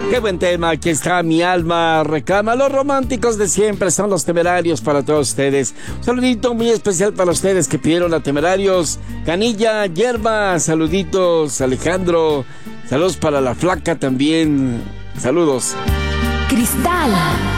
Qué buen tema, aquí está Mi Alma Reclama. Los románticos de siempre son Los Temerarios para todos ustedes. Un saludito muy especial para ustedes que pidieron a Temerarios. Canilla, Yerba, saluditos, Alejandro. Saludos para la Flaca también. Saludos. Cristal